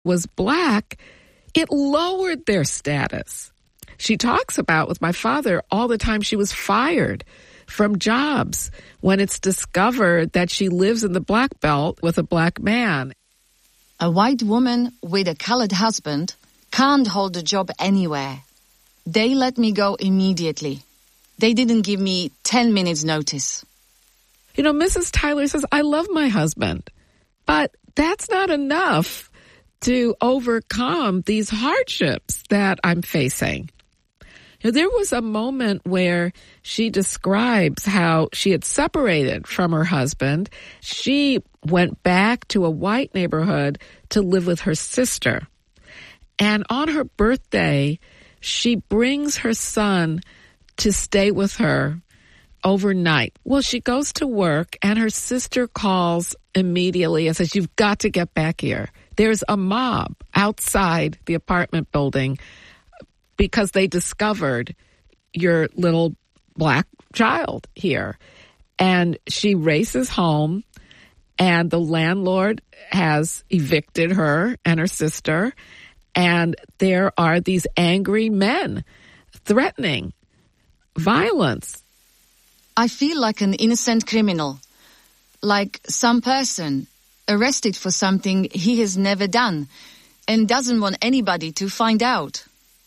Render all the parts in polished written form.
was Black, it lowered their status. She talks about with my father all the time she was fired from jobs when it's discovered that she lives in the Black Belt with a Black man. A white woman with a colored husband can't hold a job anywhere. They let me go immediately. They didn't give me 10 minutes notice. You know, Mrs. Tyler says, I love my husband, but that's not enough to overcome these hardships that I'm facing. You know, there was a moment where she describes how she had separated from her husband. She went back to a white neighborhood to live with her sister. And on her birthday, she brings her son to stay with her overnight. Well, she goes to work and her sister calls immediately and says, you've got to get back here. There's a mob outside the apartment building because they discovered your little Black child here. And she races home, and the landlord has evicted her and her sister, and there are these angry men threatening violence. I feel like an innocent criminal, like some person arrested for something he has never done and doesn't want anybody to find out.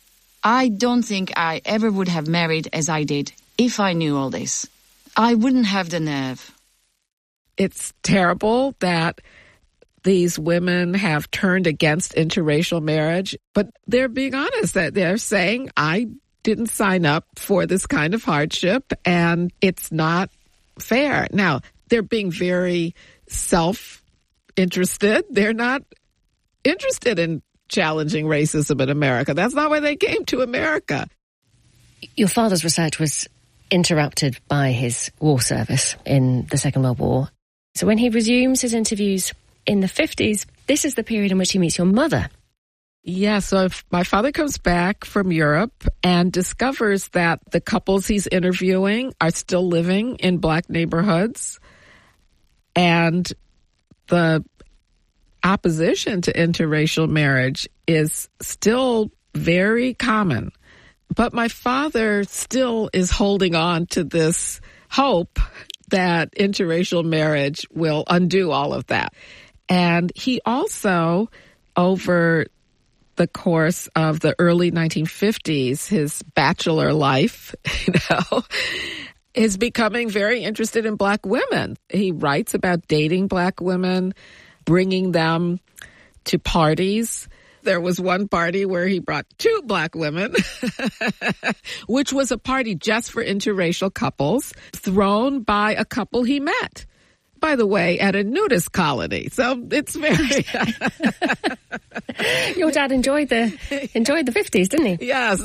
I don't think I ever would have married as I did if I knew all this. I wouldn't have the nerve. It's terrible that these women have turned against interracial marriage, but they're being honest that they're saying, I didn't sign up for this kind of hardship and it's not fair. Now, they're being very self-interested. They're not interested in challenging racism in America. That's not why they came to America. Your father's research was interrupted by his war service in the Second World War. So when he resumes his interviews in the 50s, this is the period in which he meets your mother. Yeah, so my father comes back from Europe and discovers that the couples he's interviewing are still living in Black neighborhoods, and the opposition to interracial marriage is still very common. But my father still is holding on to this hope that interracial marriage will undo all of that. And he also, over the course of the early 1950s, his bachelor life, is becoming very interested in Black women. He writes about dating Black women, bringing them to parties. There was one party where he brought 2 Black women, which was a party just for interracial couples, thrown by a couple he met, by the way, at a nudist colony. So it's very... Your dad enjoyed the 50s, didn't he? Yes.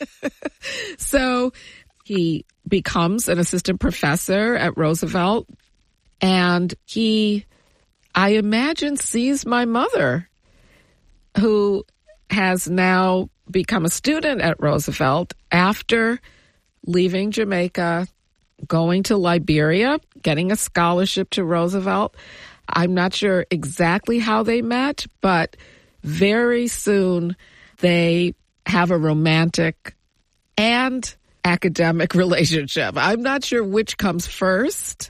So he becomes an assistant professor at Roosevelt, and he, I imagine, sees my mother, who has now become a student at Roosevelt after leaving Jamaica, going to Liberia, getting a scholarship to Roosevelt. I'm not sure exactly how they met, but very soon they have a romantic and academic relationship. I'm not sure which comes first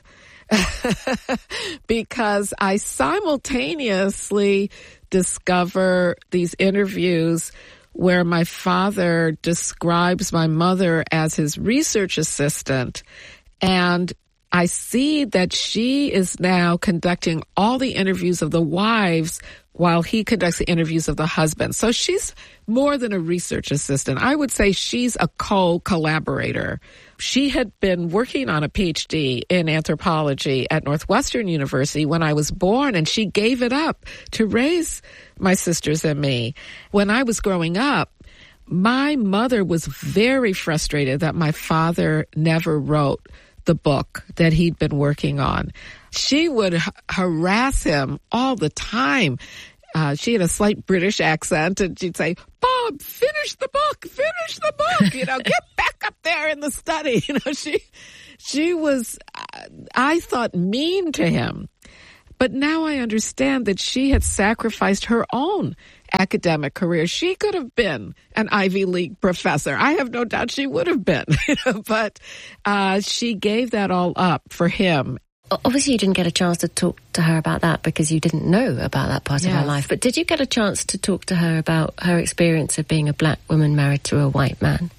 because I simultaneously discover these interviews where my father describes my mother as his research assistant, and I see that she is now conducting all the interviews of the wives while he conducts the interviews of the husband. So she's more than a research assistant. I would say she's a co-collaborator. She had been working on a PhD in anthropology at Northwestern University when I was born, and she gave it up to raise my sisters and me. When I was growing up, my mother was very frustrated that my father never wrote the book that he'd been working on. She would harass him all the time. She had a slight British accent, and she'd say, Bob, finish the book, get back up there in the study. She was, I thought, mean to him. But now I understand that she had sacrificed her own academic career. She could have been an Ivy League professor. I have no doubt she would have been, but she gave that all up for him. Obviously, you didn't get a chance to talk to her about that because you didn't know about that part of her life. But did you get a chance to talk to her about her experience of being a black woman married to a white man?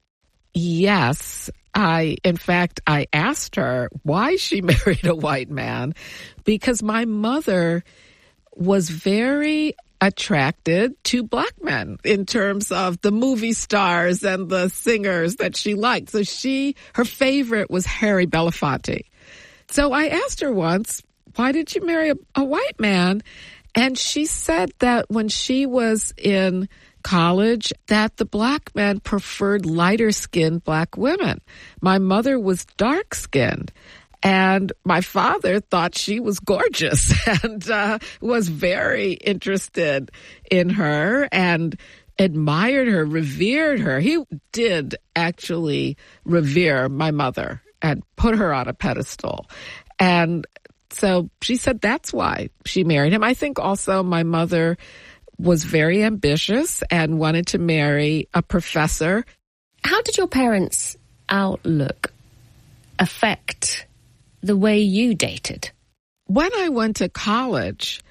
Yes. In fact, I asked her why she married a white man, because my mother was very attracted to black men in terms of the movie stars and the singers that she liked. So her favorite was Harry Belafonte. So I asked her once, why did you marry a white man? And she said that when she was in college, that the black men preferred lighter-skinned black women. My mother was dark-skinned, and my father thought she was gorgeous and was very interested in her and admired her, revered her. He did actually revere my mother and put her on a pedestal. And so she said that's why she married him. I think also my mother was very ambitious and wanted to marry a professor. How did your parents' outlook affect the way you dated? When I went to college,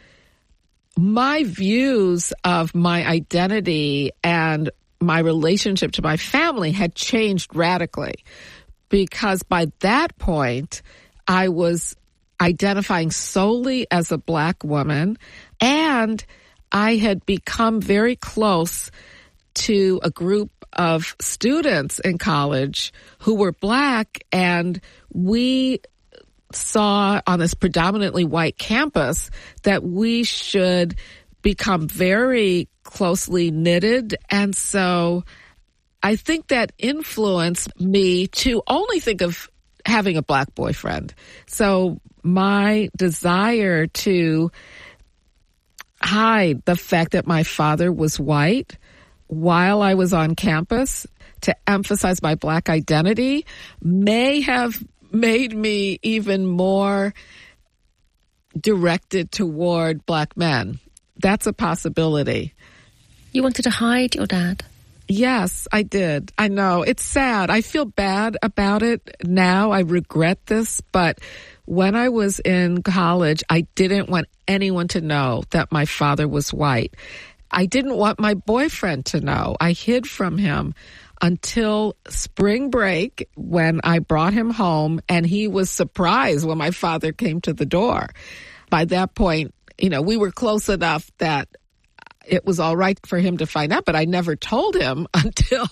my views of my identity and my relationship to my family had changed radically, because by that point, I was identifying solely as a black woman, and I had become very close to a group of students in college who were black, and we saw on this predominantly white campus that we should become very closely knitted. And so I think that influenced me to only think of having a black boyfriend. So my desire to hide the fact that my father was white while I was on campus to emphasize my black identity may have made me even more directed toward black men. That's a possibility. You wanted to hide your dad? Yes, I did. I know. It's sad. I feel bad about it now. I regret this, but when I was in college, I didn't want anyone to know that my father was white. I didn't want my boyfriend to know. I hid from him until spring break when I brought him home, and he was surprised when my father came to the door. By that point, we were close enough that it was all right for him to find out, but I never told him until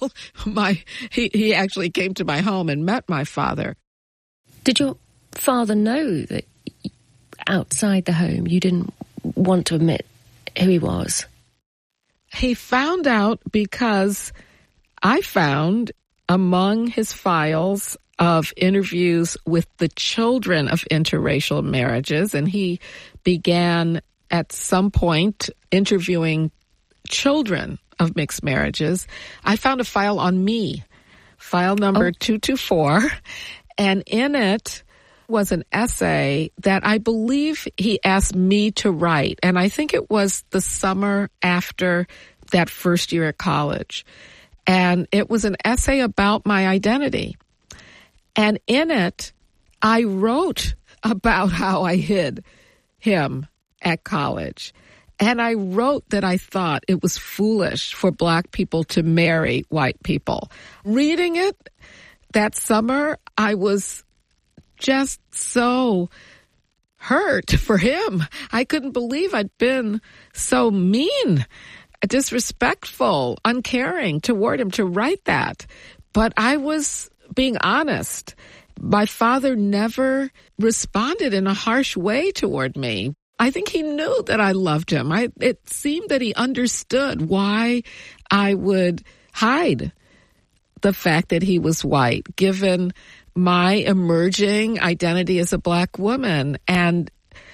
he actually came to my home and met my father. Did your father know that outside the home you didn't want to admit who he was? He found out because I found among his files of interviews with the children of interracial marriages, and he began at some point interviewing children of mixed marriages. I found a file on me, file number 224, and in it was an essay that I believe he asked me to write, and I think it was the summer after that first year at college. And it was an essay about my identity. And in it, I wrote about how I hid him at college. And I wrote that I thought it was foolish for black people to marry white people. Reading it that summer, I was just so hurt for him. I couldn't believe I'd been so mean, disrespectful, uncaring toward him to write that. But I was being honest. My father never responded in a harsh way toward me. I think he knew that I loved him. It seemed that he understood why I would hide the fact that he was white, given my emerging identity as a black woman. And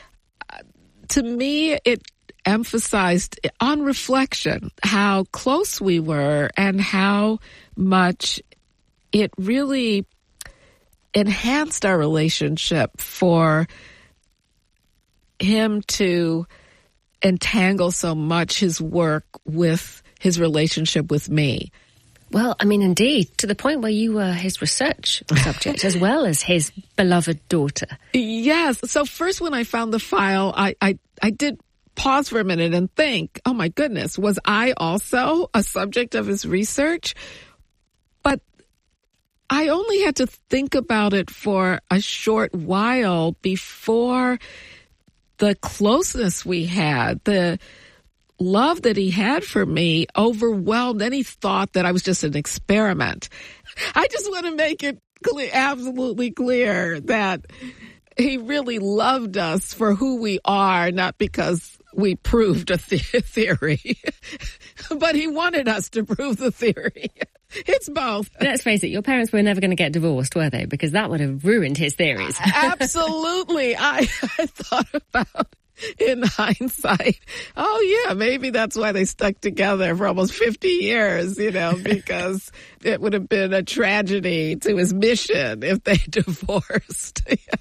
to me, it emphasized on reflection how close we were and how much it really enhanced our relationship for him to entangle so much his work with his relationship with me. Well, I mean, indeed, to the point where you were his research subject as well as his beloved daughter. Yes. So first when I found the file, I did pause for a minute and think, oh my goodness, was I also a subject of his research? But I only had to think about it for a short while before the closeness we had, the love that he had for me overwhelmed any thought that I was just an experiment. I just want to make it clear, absolutely clear, that he really loved us for who we are, not because we proved a theory, but he wanted us to prove the theory. It's both. Let's face it, your parents were never going to get divorced, were they? Because that would have ruined his theories. Absolutely. I thought about, in hindsight, oh yeah, maybe that's why they stuck together for almost 50 years, because it would have been a tragedy to his mission if they divorced.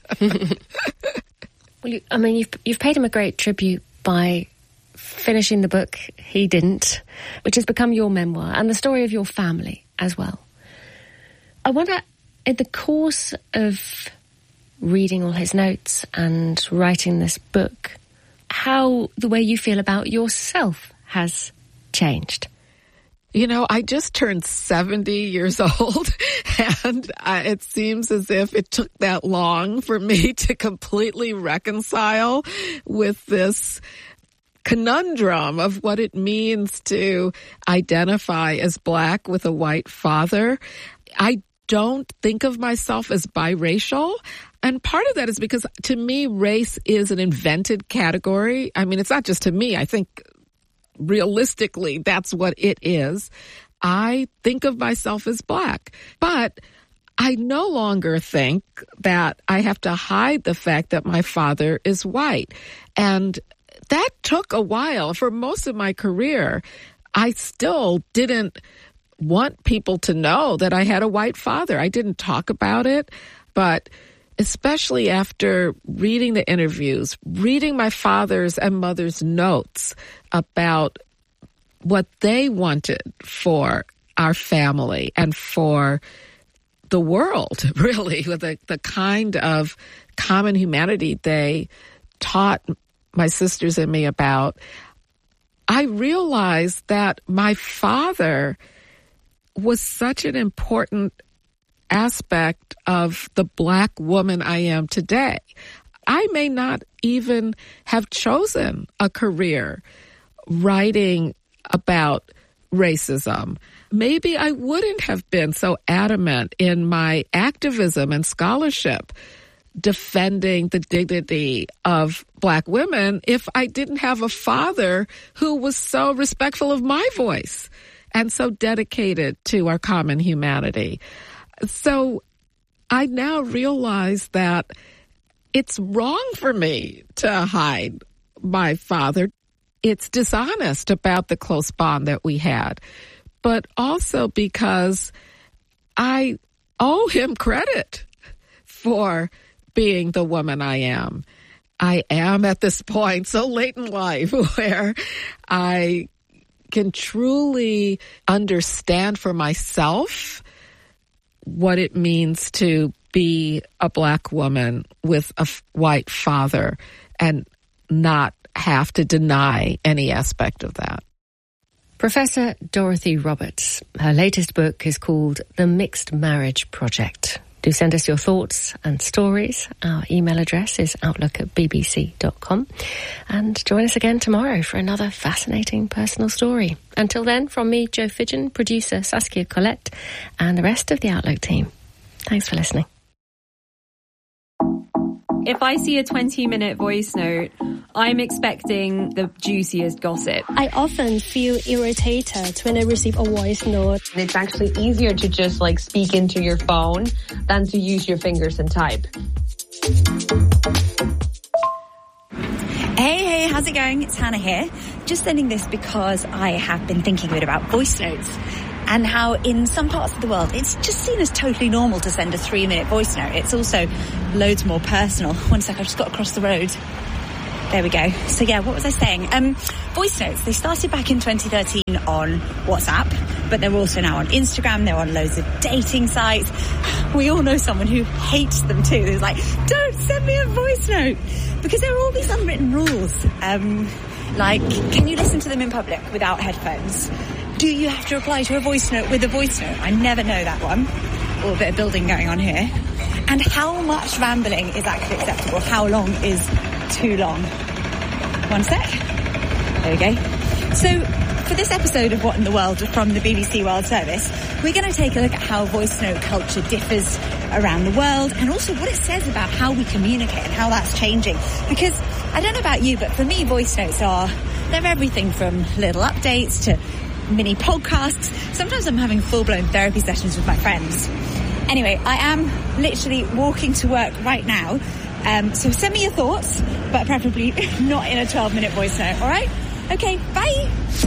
Well, you've paid him a great tribute by finishing the book He Didn't, which has become your memoir and the story of your family as well. I wonder, in the course of reading all his notes and writing this book, how the way you feel about yourself has changed. I just turned 70 years old, and it seems as if it took that long for me to completely reconcile with this conundrum of what it means to identify as Black with a white father. I don't think of myself as biracial. And part of that is because, to me, race is an invented category. I mean, it's not just to me. I think realistically, that's what it is. I think of myself as Black, but I no longer think that I have to hide the fact that my father is white. And that took a while. For most of my career, I still didn't want people to know that I had a white father. I didn't talk about it, but especially after reading the interviews, reading my father's and mother's notes about what they wanted for our family and for the world, really, with the kind of common humanity they taught my sisters and me about, I realized that my father was such an important aspect of the Black woman I am today. I may not even have chosen a career writing about racism. Maybe I wouldn't have been so adamant in my activism and scholarship defending the dignity of Black women if I didn't have a father who was so respectful of my voice and so dedicated to our common humanity. So I now realize that it's wrong for me to hide my father. It's dishonest about the close bond that we had, but also because I owe him credit for being the woman I am. I am at this point so late in life where I can truly understand for myself what it means to be a Black woman with a white father and not have to deny any aspect of that. Professor Dorothy Roberts, her latest book is called The Mixed Marriage Project. Do send us your thoughts and stories. Our email address is outlook@bbc.com. And join us again tomorrow for another fascinating personal story. Until then, from me, Jo Fidgen, producer Saskia Collette, and the rest of the Outlook team. Thanks for listening. If I see a 20-minute voice note, I'm expecting the juiciest gossip. I often feel irritated when I receive a voice note. It's actually easier to just speak into your phone than to use your fingers and type. Hey, how's it going? It's Hannah here. Just sending this because I have been thinking a bit about voice notes and how in some parts of the world it's just seen as totally normal to send a 3-minute voice note. It's also loads more personal. One sec, I've just got across the road. There we go. So yeah, what was I saying? Voice notes, they started back in 2013 on WhatsApp, but they're also now on Instagram, they're on loads of dating sites. We all know someone who hates them too. They're like, don't send me a voice note. Because there are all these unwritten rules. Like, can you listen to them in public without headphones? Do you have to reply to a voice note with a voice note? I never know that one. Or a bit of building going on here. And how much rambling is actually acceptable? How long is too long? One sec. There we go. So, for this episode of What in the World from the BBC World Service, we're going to take a look at how voice note culture differs around the world and also what it says about how we communicate and how that's changing. Because, I don't know about you, but for me, voice notes they're everything from little updates to mini podcasts. Sometimes I'm having full-blown therapy sessions with my friends. Anyway, I am literally walking to work right now. So send me your thoughts, but preferably not in a 12-minute voice note, all right? Okay, bye.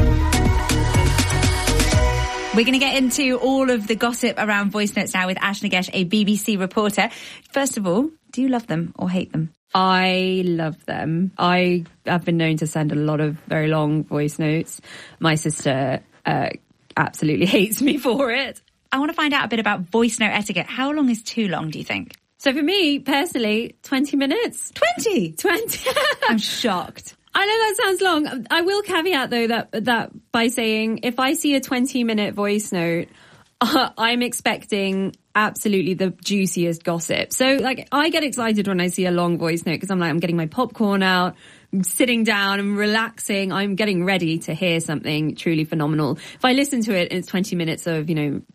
We're going to get into all of the gossip around voice notes now with Ash Nagesh, a BBC reporter. First of all, do you love them or hate them? I love them. I have been known to send a lot of very long voice notes. My sister absolutely hates me for it. I want to find out a bit about voice note etiquette. How long is too long, do you think? So for me, personally, 20 minutes. 20? 20. I'm shocked. I know that sounds long. I will caveat, though, that by saying if I see a 20-minute voice note, I'm expecting absolutely the juiciest gossip. So, like, I get excited when I see a long voice note because I'm getting my popcorn out, I'm sitting down, I'm relaxing, I'm getting ready to hear something truly phenomenal. If I listen to it and it's 20 minutes of,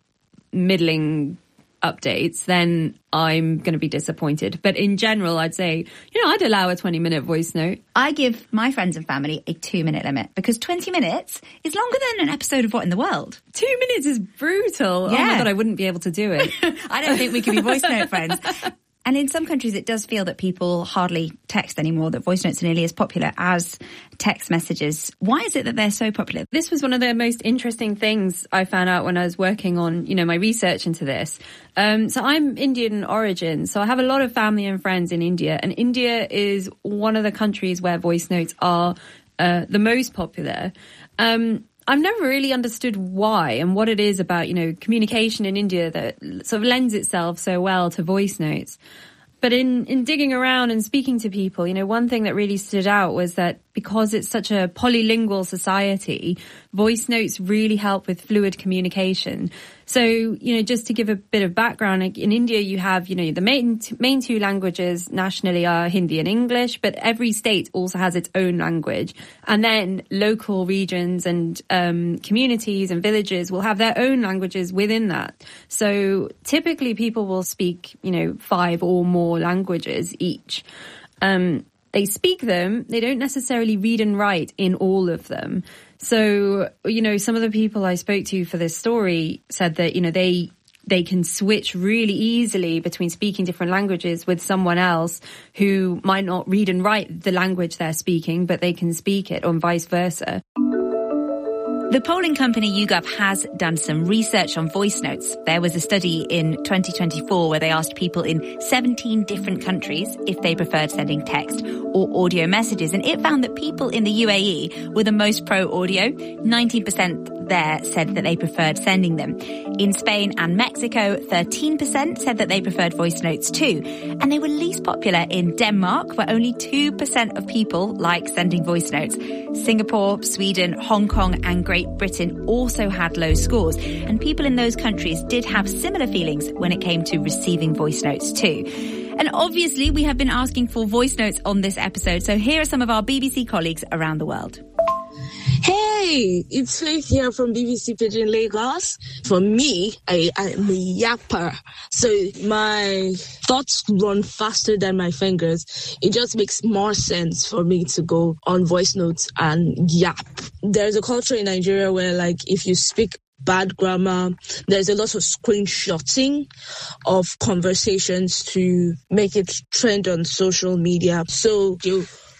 middling updates, then I'm going to be disappointed. But in general, I'd say, I'd allow a 20-minute voice note. I give my friends and family a 2-minute limit because 20 minutes is longer than an episode of What in the World. 2 minutes is brutal. Yeah. Oh my God, I wouldn't be able to do it. I don't think we can be voice note friends. And in some countries, it does feel that people hardly text anymore, that voice notes are nearly as popular as text messages. Why is it that they're so popular? This was one of the most interesting things I found out when I was working on, my research into this. So I'm Indian origin, so I have a lot of family and friends in India. And India is one of the countries where voice notes are the most popular. I've never really understood why and what it is about, communication in India that sort of lends itself so well to voice notes. But in digging around and speaking to people, one thing that really stood out was that because it's such a polylingual society, voice notes really help with fluid communication. So, just to give a bit of background, in India you have, the main two languages nationally are Hindi and English, but every state also has its own language. And then local regions and communities and villages will have their own languages within that. So typically people will speak, 5 or more languages each. They speak them, they don't necessarily read and write in all of them. So, some of the people I spoke to for this story said that, they can switch really easily between speaking different languages with someone else who might not read and write the language they're speaking, but they can speak it, or vice versa. The polling company YouGov has done some research on voice notes. There was a study in 2024 where they asked people in 17 different countries if they preferred sending text or audio messages. And it found that people in the UAE were the most pro-audio. 19% there said that they preferred sending them. In Spain and Mexico, 13% said that they preferred voice notes too. And they were least popular in Denmark, where only 2% of people like sending voice notes. Singapore, Sweden, Hong Kong and Great Britain also had low scores, and people in those countries did have similar feelings when it came to receiving voice notes too. And obviously we have been asking for voice notes on this episode, so here are some of our BBC colleagues around the world. Hey, it's Faith here from BBC Pidgin Lagos. For me, I'm a yapper. So my thoughts run faster than my fingers. It just makes more sense for me to go on voice notes and yap. There's a culture in Nigeria where, if you speak bad grammar, there's a lot of screenshotting of conversations to make it trend on social media. So you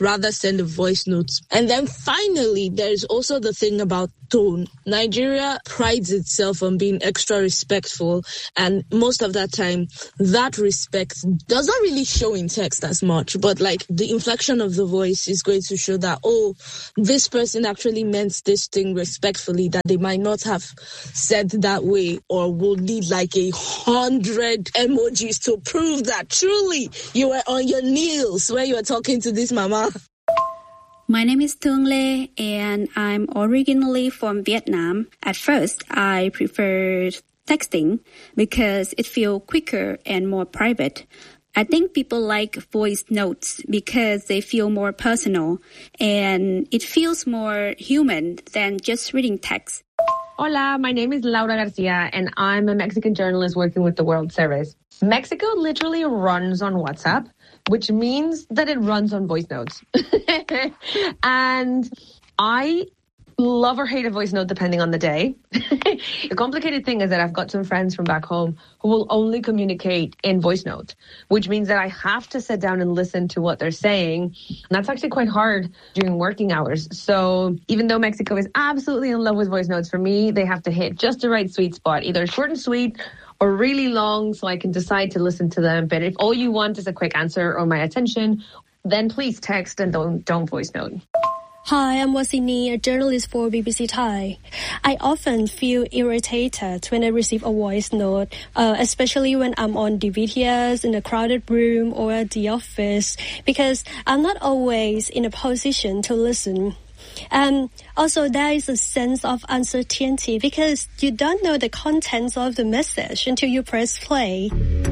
rather send a voice note. And then finally, there's also the thing about tone. Nigeria prides itself on being extra respectful, and most of that time, that respect doesn't really show in text as much, but like the inflection of the voice is going to show that, oh, this person actually meant this thing respectfully that they might not have said that way, or will need like 100 emojis to prove that truly you were on your knees when you were talking to this mama. My name is Thương Lê, and I'm originally from Vietnam. At first, I preferred texting because it feels quicker and more private. I think people like voice notes because they feel more personal, and it feels more human than just reading text. Hola, my name is Laura Garcia, and I'm a Mexican journalist working with the World Service. Mexico literally runs on WhatsApp, which means that it runs on voice notes. And I love or hate a voice note depending on the day. The complicated thing is that I've got some friends from back home who will only communicate in voice note, which means that I have to sit down and listen to what they're saying. And that's actually quite hard during working hours. So even though Mexico is absolutely in love with voice notes, for me, they have to hit just the right sweet spot, either short and sweet or really long so I can decide to listen to them. But if all you want is a quick answer or my attention, then please text and don't voice note. Hi, I'm Wasini, a journalist for BBC Thai. I often feel irritated when I receive a voice note, especially when I'm on the VTS in a crowded room or at the office, because I'm not always in a position to listen. Also, there is a sense of uncertainty because you don't know the contents of the message until you press play.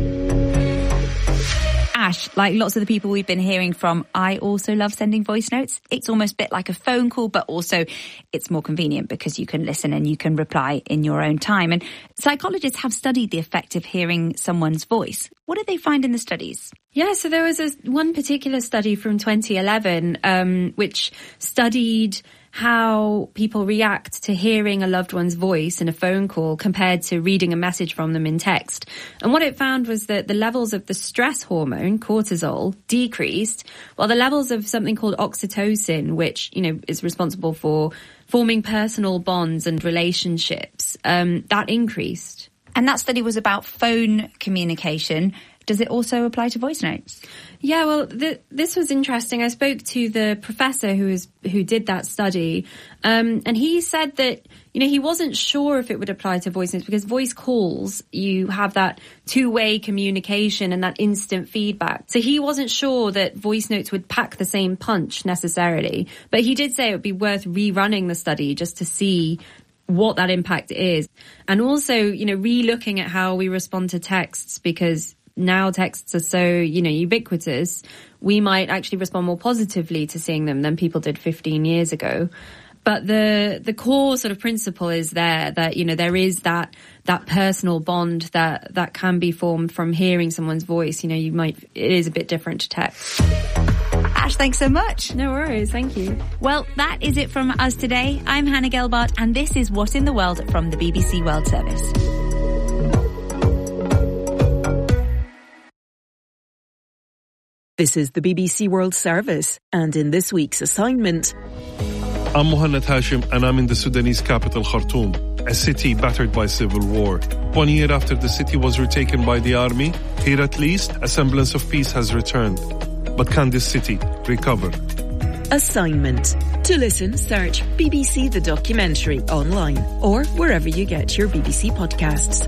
Ash, like lots of the people we've been hearing from, I also love sending voice notes. It's almost a bit like a phone call, but also it's more convenient because you can listen and you can reply in your own time. And psychologists have studied the effect of hearing someone's voice. What did they find in the studies? Yeah, so there was one particular study from 2011 which studied how people react to hearing a loved one's voice in a phone call compared to reading a message from them in text. And what it found was that the levels of the stress hormone, cortisol, decreased, while the levels of something called oxytocin, which, you know, is responsible for forming personal bonds and relationships, that increased. And that study was about phone communication. Does it also apply to voice notes? Yeah, well, this was interesting. I spoke to the professor who did that study, and he said that, you know, he wasn't sure if it would apply to voice notes because voice calls, you have that two-way communication and that instant feedback. So he wasn't sure that voice notes would pack the same punch necessarily, but he did say it would be worth rerunning the study just to see what that impact is. And also, you know, re-looking at how we respond to texts, because now texts are so, you know, ubiquitous, we might actually respond more positively to seeing them than people did 15 years ago. But the core sort of principle is there that, you know, there is that personal bond that can be formed from hearing someone's voice. You know, it is a bit different to text. Ash, thanks so much. No worries. Thank you. Well, that is it from us today. I'm Hannah Gelbart, and this is What in the World from the BBC World Service. This is the BBC World Service, and in this week's assignment... I'm Mohanad Hashim, and I'm in the Sudanese capital Khartoum, a city battered by civil war. 1 year after the city was retaken by the army, here at least a semblance of peace has returned. But can this city recover? Assignment. To listen, search BBC The Documentary online or wherever you get your BBC podcasts.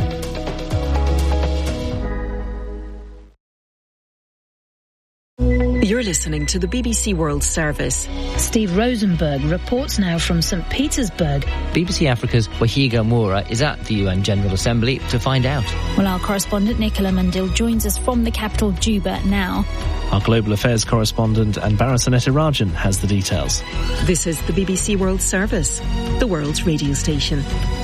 You're listening to the BBC World Service. Steve Rosenberg reports now from St. Petersburg. BBC Africa's Wahiga Moura is at the UN General Assembly to find out. Well, our correspondent Nicola Mandil joins us from the capital Juba now. Our global affairs correspondent Anbara Sanetirajan has the details. This is the BBC World Service, the world's radio station.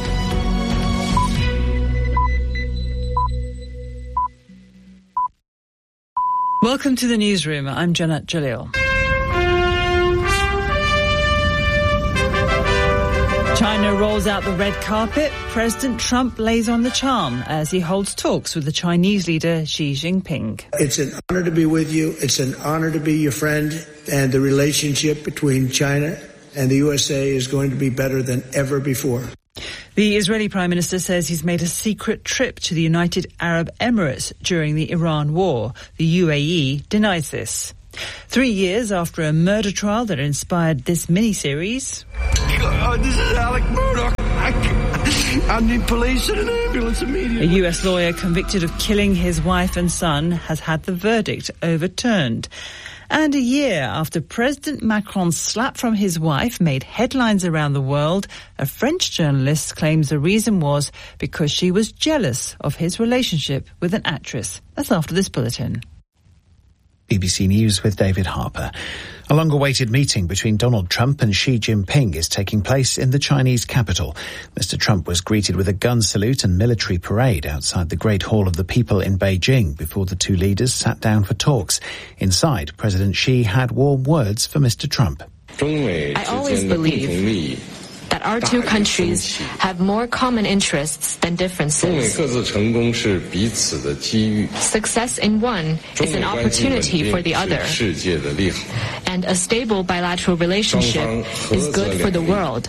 Welcome to the newsroom. I'm Janet Jalil. China rolls out the red carpet. President Trump lays on the charm as he holds talks with the Chinese leader Xi Jinping. It's an honor to be with you. It's an honor to be your friend. And the relationship between China and the USA is going to be better than ever before. The Israeli Prime Minister says he's made a secret trip to the United Arab Emirates during the Iran war. The UAE denies this. 3 years after a murder trial that inspired this mini-series. God, this is Alec Murdoch. I need police and an ambulance immediately. A US lawyer convicted of killing his wife and son has had the verdict overturned. And a year after President Macron's slap from his wife made headlines around the world, a French journalist claims the reason was because she was jealous of his relationship with an actress. That's after this bulletin. BBC News with David Harper. A long-awaited meeting between Donald Trump and Xi Jinping is taking place in the Chinese capital. Mr. Trump was greeted with a gun salute and military parade outside the Great Hall of the People in Beijing before the two leaders sat down for talks. Inside, President Xi had warm words for Mr. Trump. I always believe that our two countries have more common interests than differences. Success in one is an opportunity for the other. And a stable bilateral relationship is good for the world.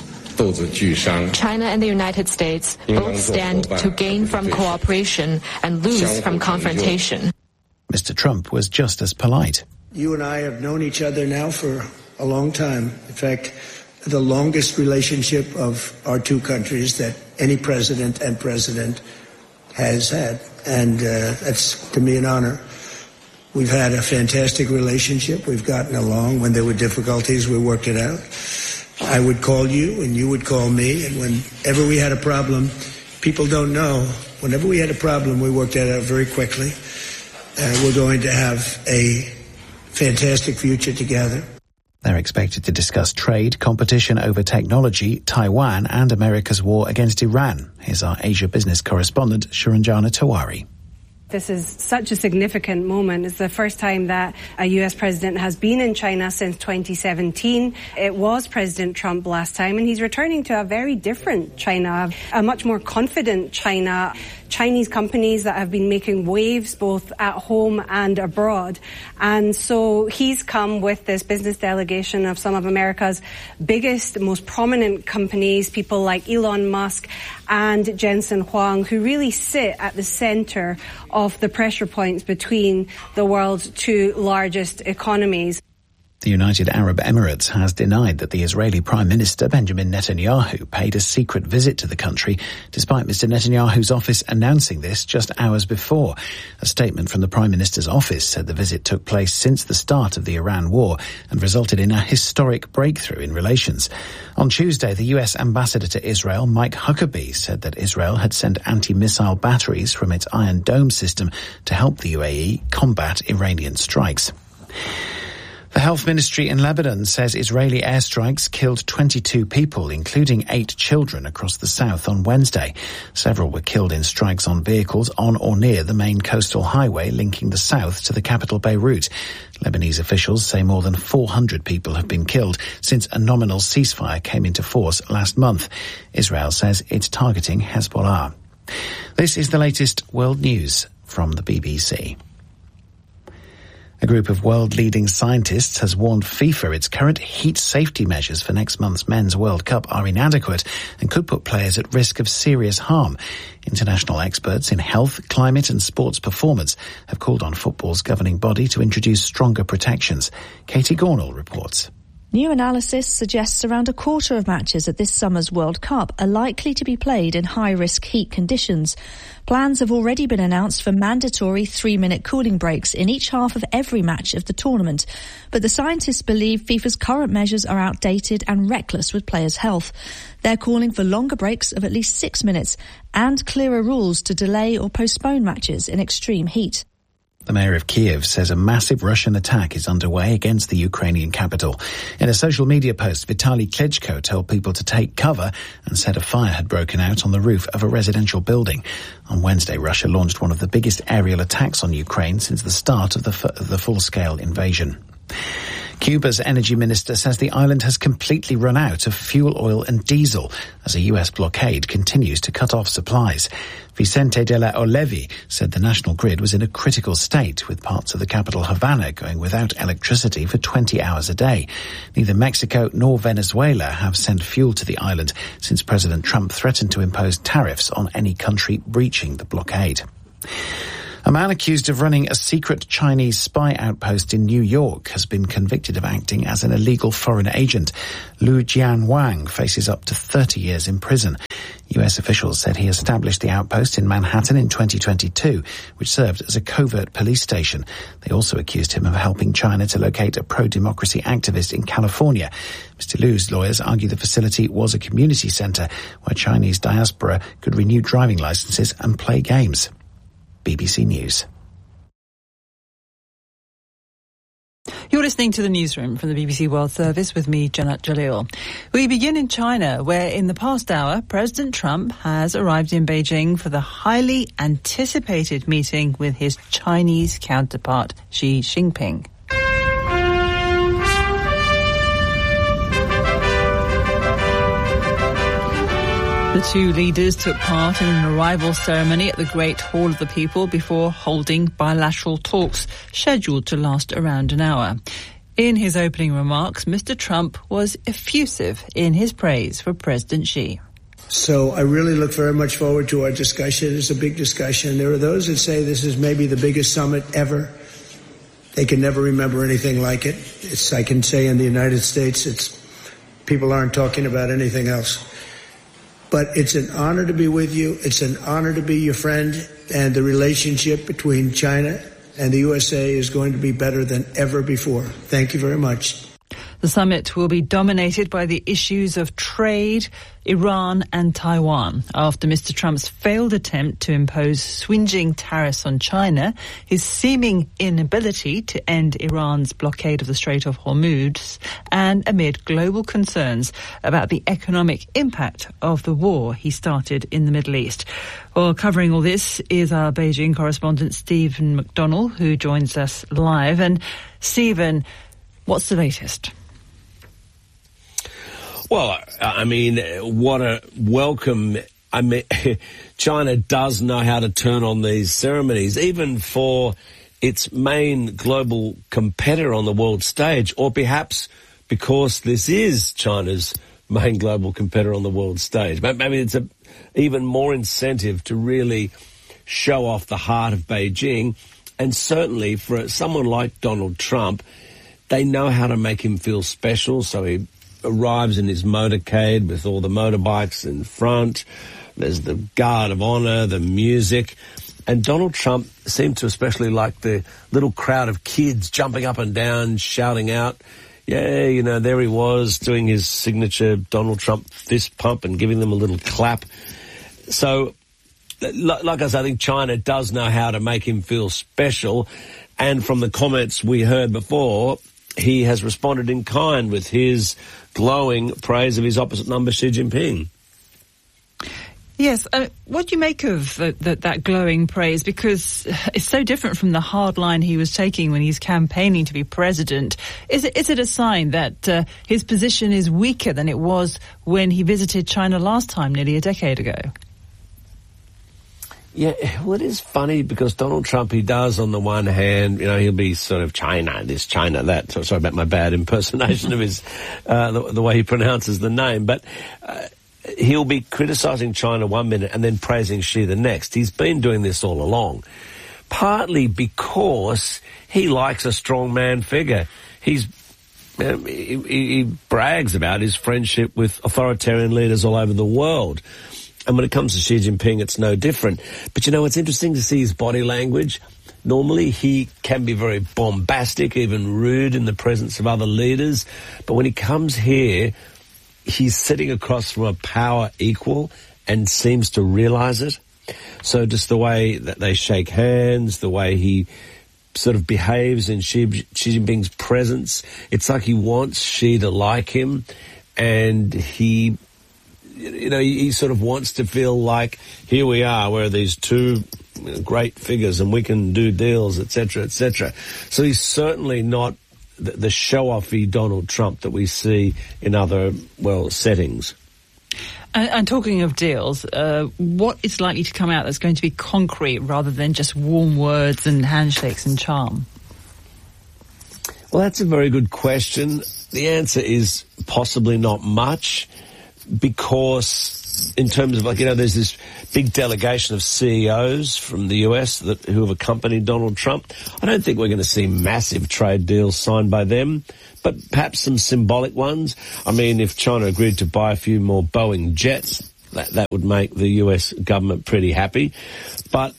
China and the United States both stand to gain from cooperation and lose from confrontation. Mr. Trump was just as polite. You and I have known each other now for a long time. In fact, the longest relationship of our two countries that any president and president has had. And that's, to me, an honor. We've had a fantastic relationship. We've gotten along. When there were difficulties, we worked it out. I would call you and you would call me. And whenever we had a problem, people don't know, whenever we had a problem, we worked it out very quickly. We're going to have a fantastic future together. They're expected to discuss trade, competition over technology, Taiwan and America's war against Iran. Here's our Asia business correspondent, Shiranjana Tawari. This is such a significant moment. It's the first time that a US president has been in China since 2017. It was President Trump last time, and he's returning to a very different China, a much more confident China. Chinese companies that have been making waves both at home and abroad. And so he's come with this business delegation of some of America's biggest, most prominent companies, people like Elon Musk and Jensen Huang, who really sit at the center of the pressure points between the world's two largest economies. The United Arab Emirates has denied that the Israeli Prime Minister Benjamin Netanyahu paid a secret visit to the country, despite Mr. Netanyahu's office announcing this just hours before. A statement from the Prime Minister's office said the visit took place since the start of the Iran war and resulted in a historic breakthrough in relations. On Tuesday, the US ambassador to Israel, Mike Huckabee, said that Israel had sent anti-missile batteries from its Iron Dome system to help the UAE combat Iranian strikes. The Health Ministry in Lebanon says Israeli airstrikes killed 22 people, including 8 children, across the south on Wednesday. Several were killed in strikes on vehicles on or near the main coastal highway linking the south to the capital Beirut. Lebanese officials say more than 400 people have been killed since a nominal ceasefire came into force last month. Israel says it's targeting Hezbollah. This is the latest world news from the BBC. A group of world-leading scientists has warned FIFA its current heat safety measures for next month's Men's World Cup are inadequate and could put players at risk of serious harm. International experts in health, climate and sports performance have called on football's governing body to introduce stronger protections. Katie Gornall reports. New analysis suggests around a quarter of matches at this summer's World Cup are likely to be played in high-risk heat conditions. Plans have already been announced for mandatory 3-minute cooling breaks in each half of every match of the tournament. But the scientists believe FIFA's current measures are outdated and reckless with players' health. They're calling for longer breaks of at least 6 minutes and clearer rules to delay or postpone matches in extreme heat. The mayor of Kiev says a massive Russian attack is underway against the Ukrainian capital. In a social media post, Vitaly Klitschko told people to take cover and said a fire had broken out on the roof of a residential building. On Wednesday, Russia launched one of the biggest aerial attacks on Ukraine since the start of the full-scale invasion. Cuba's energy minister says the island has completely run out of fuel oil and diesel as a US blockade continues to cut off supplies. Vicente de la Olevi said the national grid was in a critical state, with parts of the capital Havana going without electricity for 20 hours a day. Neither Mexico nor Venezuela have sent fuel to the island since President Trump threatened to impose tariffs on any country breaching the blockade. A man accused of running a secret Chinese spy outpost in New York has been convicted of acting as an illegal foreign agent. Lu Jianwang faces up to 30 years in prison. US officials said he established the outpost in Manhattan in 2022, which served as a covert police station. They also accused him of helping China to locate a pro-democracy activist in California. Mr. Lu's lawyers argue the facility was a community center where Chinese diaspora could renew driving licenses and play games. BBC News. You're listening to the newsroom from the BBC World Service with me, Janat Jalil. We begin in China, where in the past hour, President Trump has arrived in Beijing for the highly anticipated meeting with his Chinese counterpart, Xi Jinping. The two leaders took part in an arrival ceremony at the Great Hall of the People before holding bilateral talks scheduled to last around an hour. In his opening remarks, Mr. Trump was effusive in his praise for President Xi. So I really look very much forward to our discussion. It's a big discussion. There are those that say this is maybe the biggest summit ever. They can never remember anything like it. I can say in the United States, people aren't talking about anything else. But it's an honor to be with you. It's an honor to be your friend. And the relationship between China and the USA is going to be better than ever before. Thank you very much. The summit will be dominated by the issues of trade, Iran and Taiwan. After Mr. Trump's failed attempt to impose swingeing tariffs on China, his seeming inability to end Iran's blockade of the Strait of Hormuz, and amid global concerns about the economic impact of the war he started in the Middle East. Well, covering all this is our Beijing correspondent Stephen McDonnell, who joins us live. And Stephen, what's the latest? Well, I mean, what a welcome. I mean, China does know how to turn on these ceremonies, even for its main global competitor on the world stage, or perhaps because this is China's main global competitor on the world stage. Maybe it's even more incentive to really show off the heart of Beijing. And certainly for someone like Donald Trump, they know how to make him feel special, so he arrives in his motorcade with all the motorbikes in front. There's the guard of honor, the music. And Donald Trump seemed to especially like the little crowd of kids jumping up and down, shouting out. Yeah, you know, there he was doing his signature Donald Trump fist pump and giving them a little clap. So, like I said, I think China does know how to make him feel special. And from the comments we heard before, he has responded in kind with his glowing praise of his opposite number, Xi Jinping. Yes, what do you make of that glowing praise? Because it's so different from the hard line he was taking when he's campaigning to be president. Is it a sign that his position is weaker than it was when he visited China last time, nearly a decade ago? Yeah, well, it is funny because Donald Trump, he does on the one hand, you know, he'll be sort of China this, China that. So sorry about my bad impersonation of his, the way he pronounces the name. But he'll be criticising China one minute and then praising Xi the next. He's been doing this all along, partly because he likes a strongman figure. He brags about his friendship with authoritarian leaders all over the world. And when it comes to Xi Jinping, it's no different. But, you know, it's interesting to see his body language. Normally, he can be very bombastic, even rude in the presence of other leaders. But when he comes here, he's sitting across from a power equal and seems to realise it. So just the way that they shake hands, the way he sort of behaves in Xi Jinping's presence, it's like he wants Xi to like him, and he sort of wants to feel like, here we are, we're these two great figures and we can do deals, etc., etc. So he's certainly not the show-offy Donald Trump that we see in other, settings. And talking of deals, what is likely to come out that's going to be concrete rather than just warm words and handshakes and charm? Well, that's a very good question. The answer is possibly not much, because in terms of, there's this big delegation of CEOs from the US who have accompanied Donald Trump. I don't think we're going to see massive trade deals signed by them, but perhaps some symbolic ones. I mean, if China agreed to buy a few more Boeing jets, that would make the US government pretty happy. But,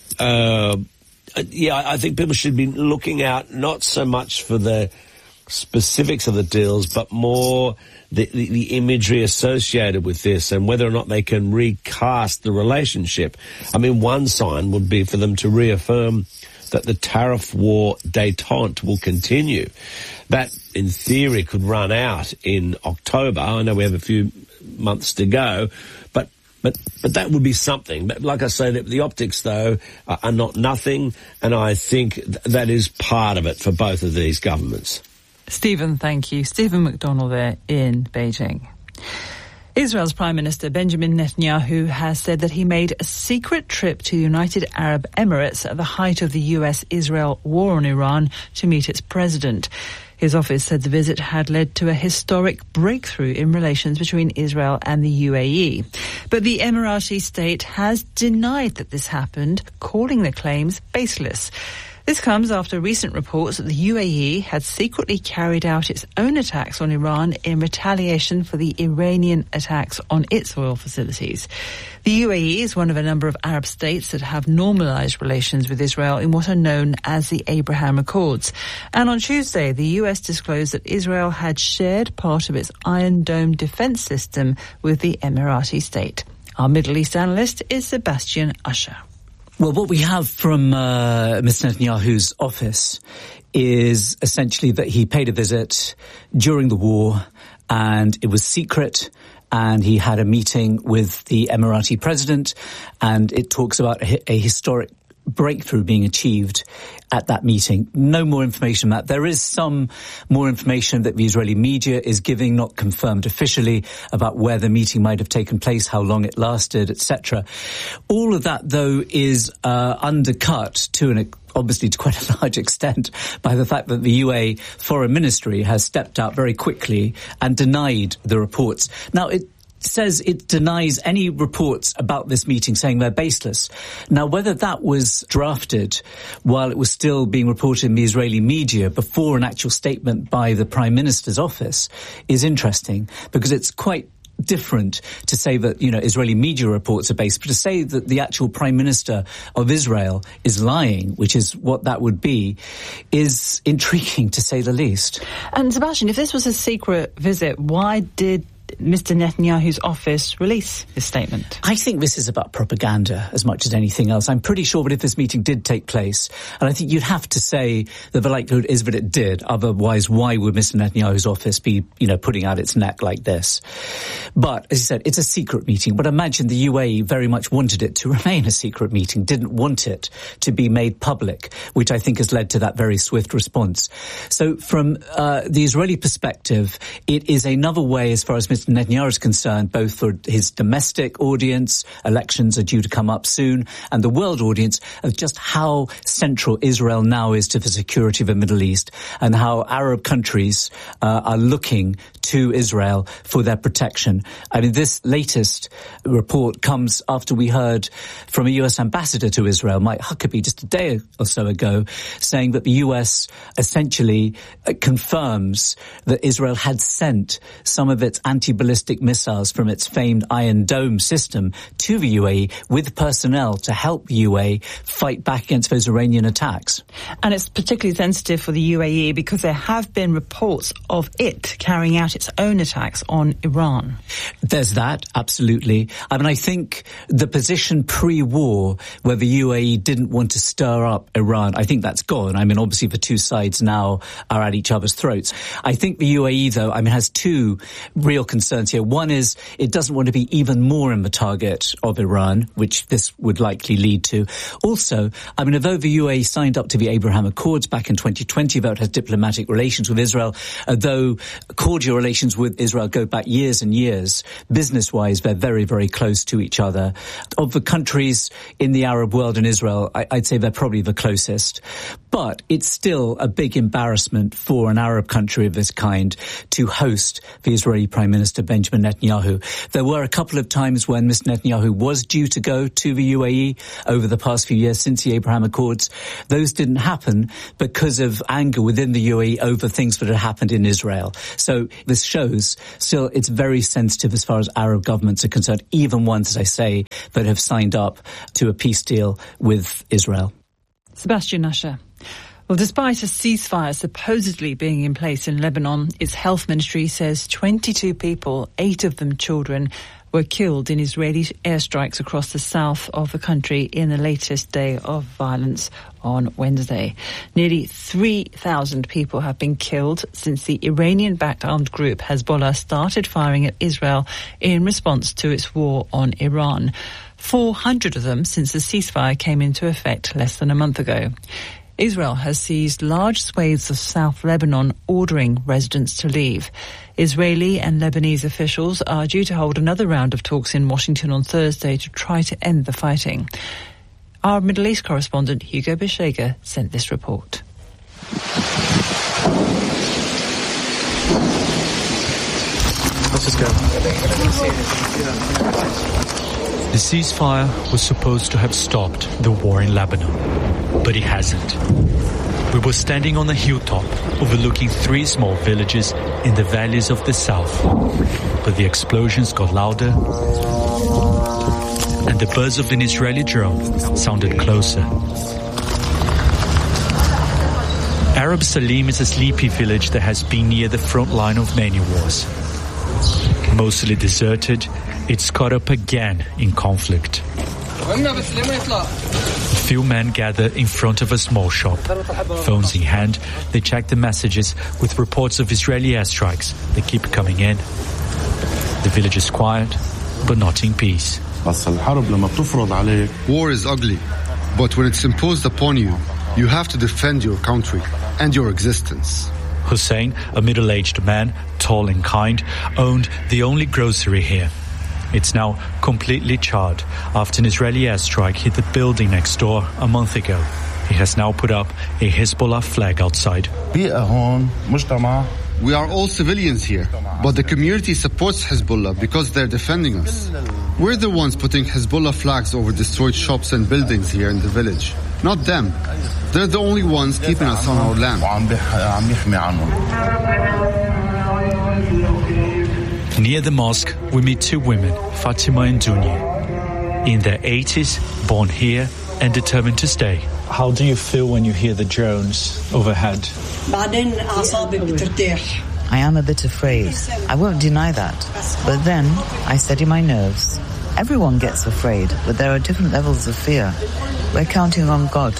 I think people should be looking out not so much for the specifics of the deals, but more the imagery associated with this and whether or not they can recast the relationship. I mean, one sign would be for them to reaffirm that the tariff war détente will continue. That, in theory, could run out in October. I know we have a few months to go, but that would be something. But like I say, the optics, though, are not nothing, and I think that is part of it for both of these governments. Stephen, thank you. Stephen McDonald there in Beijing. Israel's Prime Minister Benjamin Netanyahu has said that he made a secret trip to the United Arab Emirates at the height of the US-Israel war on Iran to meet its president. His office said the visit had led to a historic breakthrough in relations between Israel and the UAE. But the Emirati state has denied that this happened, calling the claims baseless. This comes after recent reports that the UAE had secretly carried out its own attacks on Iran in retaliation for the Iranian attacks on its oil facilities. The UAE is one of a number of Arab states that have normalized relations with Israel in what are known as the Abraham Accords. And on Tuesday, the US disclosed that Israel had shared part of its Iron Dome defense system with the Emirati state. Our Middle East analyst is Sebastian Usher. Well, what we have from Mr. Netanyahu's office is essentially that he paid a visit during the war and it was secret, and he had a meeting with the Emirati president, and it talks about a historic breakthrough being achieved at that meeting. No more information on that. There is some more information that the Israeli media is giving, not confirmed officially, about where the meeting might have taken place, how long it lasted, etc. All of that, though, is undercut obviously to quite a large extent by the fact that the UAE Foreign Ministry has stepped out very quickly and denied the reports. Now, it says it denies any reports about this meeting, saying they're baseless. Now, whether that was drafted while it was still being reported in the Israeli media before an actual statement by the Prime Minister's office is interesting, because it's quite different to say that, Israeli media reports are based, but to say that the actual Prime Minister of Israel is lying, which is what that would be, is intriguing to say the least. And Sebastian, if this was a secret visit, why did Mr. Netanyahu's office release his statement? I think this is about propaganda as much as anything else. I'm pretty sure that if this meeting did take place, and I think you'd have to say that the likelihood is that it did, otherwise why would Mr. Netanyahu's office be, putting out its neck like this? But, as you said, it's a secret meeting, but imagine the UAE very much wanted it to remain a secret meeting, didn't want it to be made public, which I think has led to that very swift response. So from the Israeli perspective, it is another way, as far as Mr. Netanyahu is concerned, both for his domestic audience, elections are due to come up soon, and the world audience, of just how central Israel now is to the security of the Middle East, and how Arab countries are looking to Israel for their protection. I mean, this latest report comes after we heard from a US ambassador to Israel, Mike Huckabee, just a day or so ago, saying that the US essentially confirms that Israel had sent some of its anti-ballistic missiles from its famed Iron Dome system to the UAE with personnel to help the UAE fight back against those Iranian attacks. And it's particularly sensitive for the UAE because there have been reports of it carrying out its own attacks on Iran. There's that, absolutely. I mean, I think the position pre-war where the UAE didn't want to stir up Iran, I think that's gone. I mean, obviously the two sides now are at each other's throats. I think the UAE, though, has two real concerns concerns here. One is it doesn't want to be even more in the target of Iran, which this would likely lead to. Also, I mean, although the UAE signed up to the Abraham Accords back in 2020, though it has diplomatic relations with Israel, though cordial relations with Israel go back years and years, business-wise, they're very, very close to each other. Of the countries in the Arab world and Israel, I'd say they're probably the closest. But it's still a big embarrassment for an Arab country of this kind to host the Israeli Prime Minister Benjamin Netanyahu. There were a couple of times when Mr. Netanyahu was due to go to the UAE over the past few years since the Abraham Accords. Those didn't happen because of anger within the UAE over things that had happened in Israel. So this shows still it's very sensitive as far as Arab governments are concerned, even ones, as I say, that have signed up to a peace deal with Israel. Sebastian Usher. Well, despite a ceasefire supposedly being in place in Lebanon, its health ministry says 22 people, 8 of them children, were killed in Israeli airstrikes across the south of the country in the latest day of violence on Wednesday. Nearly 3,000 people have been killed since the Iranian-backed armed group Hezbollah started firing at Israel in response to its war on Iran. 400 of them since the ceasefire came into effect less than a month ago. Israel has seized large swathes of South Lebanon, ordering residents to leave. Israeli and Lebanese officials are due to hold another round of talks in Washington on Thursday to try to end the fighting. Our Middle East correspondent Hugo Beshega sent this report. Let's just go. The ceasefire was supposed to have stopped the war in Lebanon, but it hasn't. We were standing on a hilltop overlooking 3 small villages in the valleys of the south, but the explosions got louder and the buzz of an Israeli drone sounded closer. Arab Salim is a sleepy village that has been near the front line of many wars. Mostly deserted, it's caught up again in conflict. A few men gather in front of a small shop. Phones in hand, they check the messages with reports of Israeli airstrikes. They keep coming in. The village is quiet, but not in peace. War is ugly, but when it's imposed upon you, you have to defend your country and your existence. Hussein, a middle-aged man, tall and kind, owned the only grocery here. It's now completely charred after an Israeli airstrike hit the building next door a month ago. He has now put up a Hezbollah flag outside. We are all civilians here, but the community supports Hezbollah because they're defending us. We're the ones putting Hezbollah flags over destroyed shops and buildings here in the village, not them. They're the only ones keeping us on our land. Near the mosque, we meet 2 women, Fatima and Dunya. In their 80s, born here and determined to stay. How do you feel when you hear the drones overhead? I am a bit afraid. I won't deny that. But then, I steady my nerves. Everyone gets afraid, but there are different levels of fear. We're counting on God.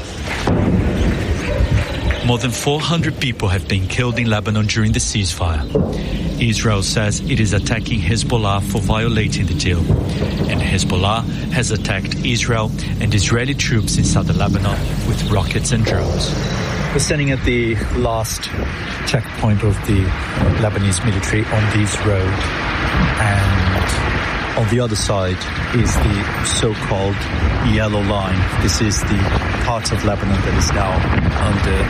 More than 400 people have been killed in Lebanon during the ceasefire. Israel says it is attacking Hezbollah for violating the deal. And Hezbollah has attacked Israel and Israeli troops in southern Lebanon with rockets and drones. We're standing at the last checkpoint of the Lebanese military on this road. And on the other side is the so-called yellow line. This is the part of Lebanon that is now under